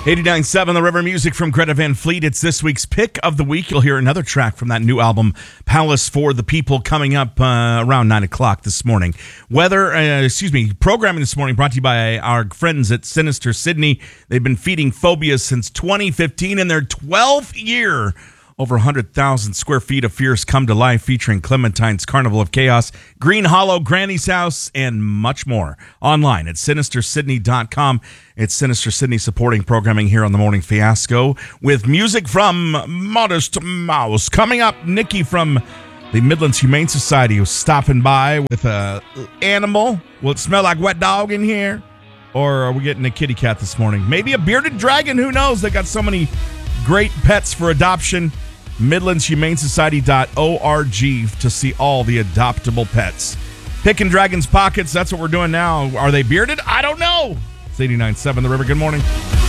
89.7 The River, music from Greta Van Fleet. It's this week's pick of the week. You'll hear another track from that new album, Palace for the People, coming up around 9 o'clock this morning. Programming this morning brought to you by our friends at Sinister Sydney. They've been feeding phobias since 2015 in their 12th year. Over 100,000 square feet of fears come to life, featuring Clementine's Carnival of Chaos, Green Hollow, Granny's House, and much more. Online at SinisterSydney.com. It's Sinister Sydney supporting programming here on The Morning Fiasco with music from Modest Mouse. Coming up, Nikki from the Midlands Humane Society who's stopping by with an animal. Will it smell like wet dog in here? Or are we getting a kitty cat this morning? Maybe a bearded dragon? Who knows? They got so many great pets for adoption. MidlandsHumaneSociety.org to see all the adoptable pets. Picking dragons' pockets, that's what we're doing now. Are they bearded? I don't know. It's 89.7 The River. Good morning.